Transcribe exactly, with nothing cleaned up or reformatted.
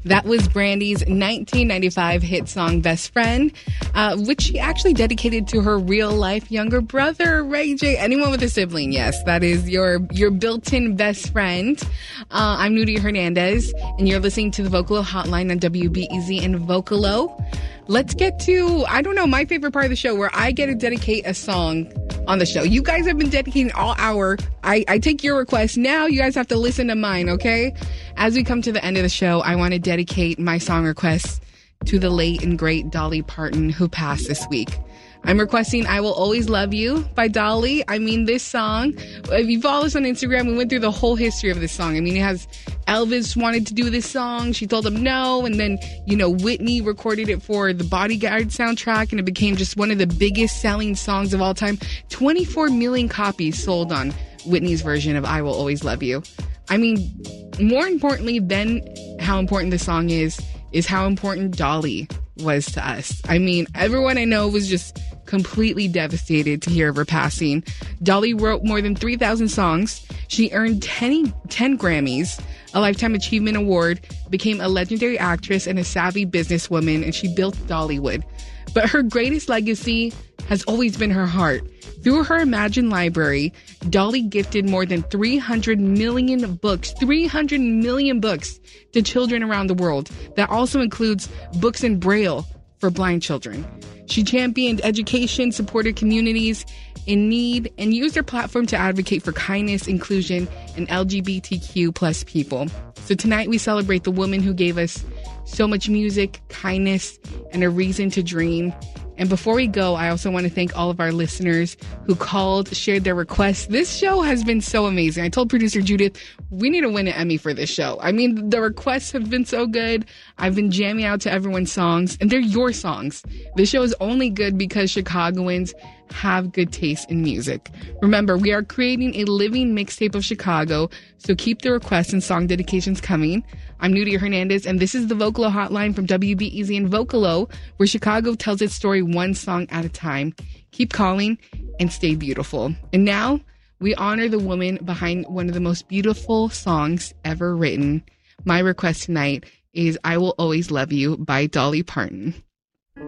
That was Brandy's nineteen ninety-five hit song, Best Friend, uh, which she actually dedicated to her real-life younger brother, Ray J. Anyone with a sibling, yes, that is your, your built-in best friend. Uh, I'm Nudie Hernandez, and you're listening to the Vocalo Hotline on W B E Z and Vocalo. Let's get to, I don't know, my favorite part of the show, where I get to dedicate a song on the show. You guys have been dedicating all hour. I, I take your request. Now you guys have to listen to mine, okay? As we come to the end of the show, I want to dedicate my song request to the late and great Dolly Parton, who passed this week. I'm requesting I Will Always Love You by Dolly. I mean, this song, if you follow us on Instagram, we went through the whole history of this song. I mean, it has Elvis wanted to do this song. She told him no. And then, you know, Whitney recorded it for the Bodyguard soundtrack, and it became just one of the biggest selling songs of all time. twenty-four million copies sold on Whitney's version of I Will Always Love You. I mean, more importantly than how important the song is, is how important Dolly was to us. I mean, everyone I know was just completely devastated to hear of her passing. Dolly wrote more than three thousand songs. She earned ten, ten Grammys, a Lifetime Achievement Award, became a legendary actress and a savvy businesswoman, and she built Dollywood. But her greatest legacy has always been her heart. Through her Imagine library, Dolly gifted more than three hundred million books, three hundred million books to children around the world. That also includes books in Braille for blind children. She championed education, supported communities in need, and used her platform to advocate for kindness, inclusion, and L G B T Q plus people. So tonight we celebrate the woman who gave us so much music, kindness, and a reason to dream. And before we go, I also want to thank all of our listeners who called, shared their requests. This show has been so amazing. I told producer Judith, we need to win an Emmy for this show. I mean, the requests have been so good. I've been jamming out to everyone's songs, and they're your songs. This show is only good because Chicagoans have good taste in music. Remember, we are creating a living mixtape of Chicago, so keep the requests and song dedications coming. I'm Nudie Hernandez, and this is the Vocalo Hotline from W B E Z and Vocalo, where Chicago tells its story one song at a time. Keep calling and stay beautiful. And now, we honor the woman behind one of the most beautiful songs ever written. My request tonight is I Will Always Love You by Dolly Parton.